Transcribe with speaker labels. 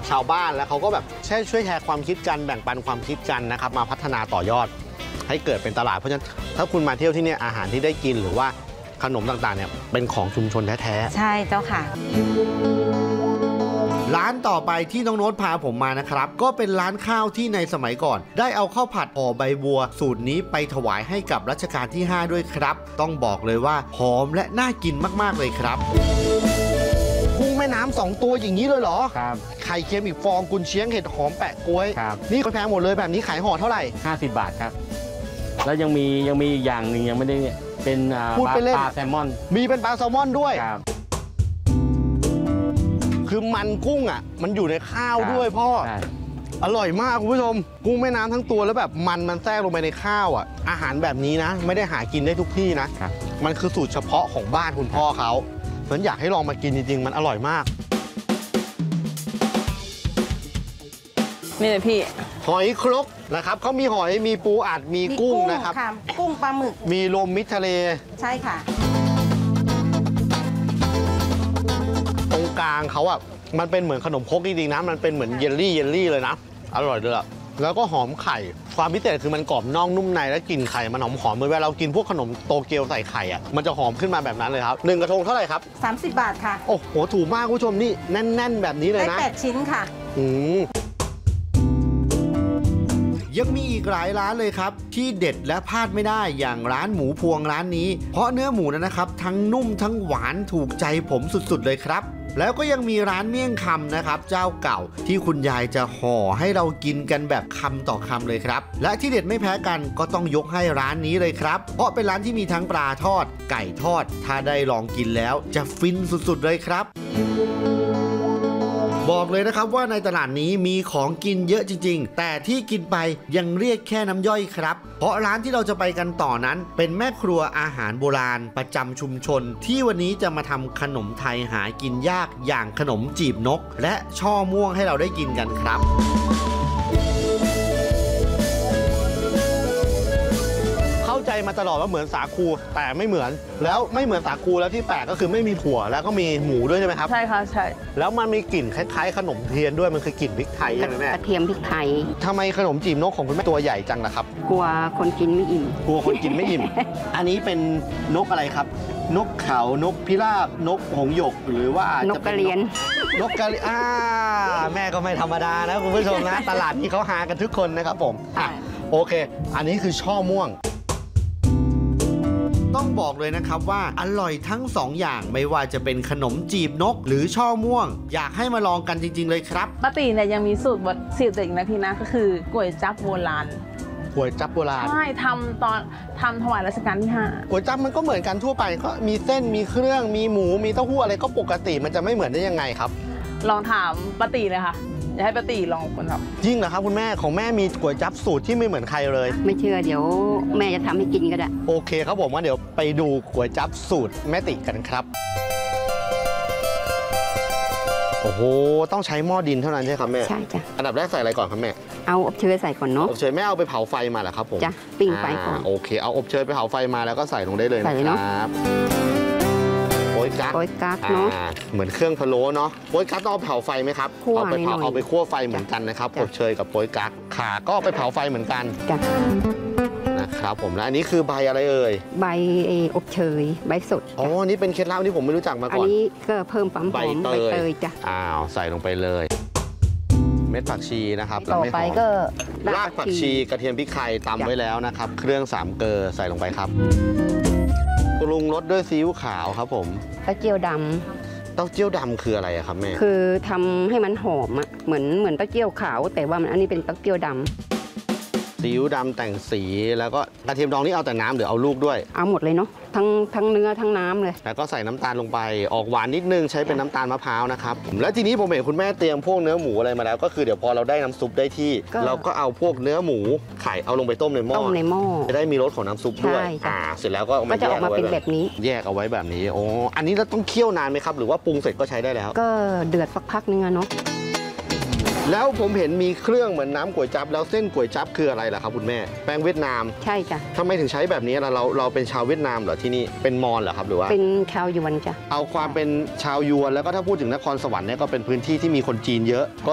Speaker 1: ชาวบ้านแล้วเขาก็แบบช่วยแชร์ความคิดกันแบ่งปันความคิดกันนะครับมาพัฒนาต่อยอดให้เกิดเป็นตลาดเพราะฉะนั้นถ้าคุณมาเที่ยวที่นี่อาหารที่ได้กินหรือว่าขนมต่างๆเนี่ยเป็นของชุมชนแท้ๆ
Speaker 2: ใช่เจ้าค่ะ
Speaker 1: ร้านต่อไปที่น้องโน้ตพาผมมานะครับก็เป็นร้านข้าวที่ในสมัยก่อนได้เอาข้าวผัดห่อใบบัวสูตรนี้ไปถวายให้กับรัชกาลที่ 5 ด้วยครับต้องบอกเลยว่าหอมและน่ากินมากๆเลยครับกุ้งแม่น้ำ2 ตัวอย่างนี้เลยเหรอ
Speaker 3: ครับ
Speaker 1: ไข่เค็มอีกฟองกุนเชียงเห็ดหอมแปะกล้วย
Speaker 3: ครับ
Speaker 1: นี่แพงหมดเลยแบบนี้ขายห่อเท่าไหร่
Speaker 3: 50 บาทครับแล้วยังมีอีกอย่างหนึ่งยังไม่ได้เป็นปลาแซลมอน
Speaker 1: มีเป็นปลาแซลมอนด้วย
Speaker 3: ครับ
Speaker 1: คือมันกุ้งอ่ะมันอยู่ในข้าวด้วยพ่ออร่อยมากคุณผู้ชมกุ้งแม่น้ำทั้งตัวแล้วแบบมันแทรกลงไปในข้าวอ่ะอาหารแบบนี้นะไม่ได้หากินได้ทุกที่นะมันคือสูตรเฉพาะของบ้านคุณพ่อเขาเพราะฉะนั้นอยากให้ลองมากินจริงๆมันอร่อยมาก
Speaker 2: นี่เลยพี่
Speaker 1: หอยครกนะครับเขามีหอยมีปูอัดมีกุ้งนะครับ
Speaker 2: กุ้งปลาหมึก
Speaker 1: มีรวมมิตรทะเล
Speaker 2: ใช่ค่ะ
Speaker 1: ตรงกลางเขาอ่ะมันเป็นเหมือนขนมครกจริงๆนะมันเป็นเหมือนเยลลี่เลยนะอร่อยเลยอะแล้วก็หอมไข่ความพิเศษคือมันกรอบนอกนุ่มในและกลิ่นไข่มันหอมเหมือนเวลาเรากินพวกขนมโตเกียวใส่ไข่อ่ะมันจะหอมขึ้นมาแบบนั้นเลยครับ1 กระทงเท่าไหร่ครับ
Speaker 2: 30 บาทค่ะ
Speaker 1: โอ้โหถูกมากคุณผู้ชมนี่แน่นๆแบบนี้เลยนะ
Speaker 2: ได้8 ชิ้นค่ะ
Speaker 1: ยังมีอีกหลายร้านเลยครับที่เด็ดและพลาดไม่ได้อย่างร้านหมูพวงร้านนี้เพราะเนื้อหมูนั้นนะครับทั้งนุ่มทั้งหวานถูกใจผมสุดๆเลยครับแล้วก็ยังมีร้านเมี่ยงคำนะครับเจ้าเก่าที่คุณยายจะห่อให้เรากินกันแบบคำต่อคำเลยครับและที่เด็ดไม่แพ้กันก็ต้องยกให้ร้านนี้เลยครับเพราะเป็นร้านที่มีทั้งปลาทอดไก่ทอดถ้าได้ลองกินแล้วจะฟินสุดๆเลยครับบอกเลยนะครับว่าในตลาดนี้มีของกินเยอะจริงๆแต่ที่กินไปยังเรียกแค่น้ำย่อยครับเพราะร้านที่เราจะไปกันต่อนั้นเป็นแม่ครัวอาหารโบราณประจำชุมชนที่วันนี้จะมาทำขนมไทยหากินยากอย่างขนมจีบนกและช่อม่วงให้เราได้กินกันครับเข้าใจมาตลอดว่าเหมือนสาคูแต่ไม่เหมือนแล้วไม่เหมือนสาคูแล้วที่แปลกก็คือไม่มีถั่วแล้วก็มีหมูด้วยใช่ไหมครับ
Speaker 2: ใช่ค่ะใช่
Speaker 1: แล้วมันมีกลิ่นคล้ายๆขนมเทียนด้วยมันคือกลิ่นพริกไทยใช่ไหมแม่
Speaker 2: กระเทียมพริกไทย
Speaker 1: ทำไมขนมจีบนกของคุณแม่ตัวใหญ่จังล่ะครับ
Speaker 2: กลัวคนกินไม่อิ่ม
Speaker 1: กลัวคนกินไม่อิ่ม อันนี้เป็นนกอะไรครับนกเขานกพิราบนกหงส์หยกหรือว่าน
Speaker 2: กกระเรียน
Speaker 1: นกกระเรียนแม่ก็ไม่ธรรมดานะคุณผู้ชมนะตลาดนี้เขาหากันทุกคนนะครับผมโอเคอันนี้คือช่อม่วงต้องบอกเลยนะครับว่าอร่อยทั้ง2 อย่างไม่ว่าจะเป็นขนมจีบนกหรือช่อม่วงอยากให้มาลองกันจริงๆเลยครับ
Speaker 2: ป้าตีเนี่ยยังมีสูตรเด็ดนะพี่นะก็คือก๋วยจั๊บโบราณ
Speaker 1: ก๋วยจั๊บโบราณ
Speaker 2: ใช่ทำถวายรัชกาลที่ 5
Speaker 1: ก๋วยจั๊บมันก็เหมือนกันทั่วไปก็มีเส้นมีเครื่องมีหมูมีเต้าหู้อะไรก็ปกติมันจะไม่เหมือนได้ยังไงครับ
Speaker 2: ลองถามป้าตีเลยค่ะอยากให้ป้าตีลองคนครับ
Speaker 1: จริงเหรอครับคุณแม่ของแม่มีก๋วยจั๊บสูตรที่ไม่เหมือนใครเลย
Speaker 2: ไม่เชื่อเดี๋ยวแม่จะทำให้กินก็ได้
Speaker 1: โอเคครับผมว่าเดี๋ยวไปดูก๋วยจั๊บสูตรแม่ติกันครับโอ้โหต้องใช้หม้อดินเท่านั้นใช่ครับแม่
Speaker 2: ใช่จ้ะ
Speaker 1: อันดับแรกใส่อะไรก่อนครับแม่
Speaker 2: เอาอบเชยใส่ก่อนเนาะ
Speaker 1: อบเชยแม่เอาไปเผาไฟมาเหรอครับผม
Speaker 2: จ้ะปิ้งไฟก่อน
Speaker 1: โอเคเอาอบเชยไปเผาไฟมาแล้วก็ใส่ลงได้เลยนะครับโป๊ยกั๊ก
Speaker 2: เนาะ
Speaker 1: เหมือนเครื่องพะโล้เนาะโป๊ยกั๊กต้องเอาเผาไฟไหมครับเอาไปคั่วไฟเหมือนกันนะครับอบเชยกับโป๊ยกั๊กขาก็ไปเผาไฟเหมือนกันนะครับผมแล้วอันนี้คือใบอะไรเอ่ย
Speaker 2: ใบอบเชยใบสด
Speaker 1: อ๋อนี่เป็นเคล็ดลับที่ผมไม่รู้จักมาก่อน
Speaker 2: อันนี้ก็เพิ่มความหอมใบเตยจ้ะ
Speaker 1: ใส่ลงไปเลยเม็ดผักชีนะครับ
Speaker 2: ต่อไปก็
Speaker 1: รากผักชีกระเทียมพริกไทยตำไว้แล้วนะครับเครื่อง3 เกลอใส่ลงไปครับปรุงรสด้วยซีอิ๊วขาวครับผม
Speaker 2: เต้าเจี้ยวด
Speaker 1: ำเต้าเจี้ยวดำคืออะไรครับแม่
Speaker 2: คือทำให้มันหอมอ่ะเหมือนเต้าเจี้ยวขาวแต่ว่าอันนี้เป็นเต้าเจี้ยวดำ
Speaker 1: ซีอิ๊วดำแต่งสีแล้วก็กระเทียมดองนี่เอาแต่น้ำหรือเอาลูกด้วย
Speaker 2: เอาหมดเลยเนาะทั้งเนื้อทั้งน้ำเลย
Speaker 1: แล้วก็ใส่น้ำตาลลงไปออกหวานนิดนึงใช้เป็นน้ำตาลมะพร้าวนะครับแล้วทีนี้ผมเห็นคุณแม่เตรียมพวกเนื้อหมูอะไรมาแล้วก็คือเดี๋ยวพอเราได้น้ำซุปได้ที่เราก็เอาพวกเนื้อหมูไข่เอาลงไปต้มในหม้อจะได้มีรสของน้ำซุปด้วยเสร็จแล้วก็
Speaker 2: จะออกมาเป็นแบบนี้
Speaker 1: แยกเอาไว้แบบนี้โอ้อันนี้เราต้องเคี่ยวนานไหมครับหรือว่าปรุงเสร็จก็ใช้ได้แล้ว
Speaker 2: ก็เดือดสักพักนึงเนาะ
Speaker 1: แล้วผมเห็นมีเครื่องเหมือนน้ำก๋วยจั๊บแล้วเส้นก๋วยจั๊บคืออะไรล่ะครับคุณแม่แป้งเวียดนาม
Speaker 2: ใช่จ้ะ
Speaker 1: ทำไมถึงใช้แบบนี้ล่ะเราเป็นชาวเวียดนามเหรอที่นี่เป็นมอญเหรอครับหรือว่า
Speaker 2: เป็นชาวยวนจ้ะ
Speaker 1: เอาความเป็นชาวยวนแล้วก็ถ้าพูดถึงนครสวรรค์เนี่ยก็เป็นพื้นที่ที่มีคนจีนเยอะก็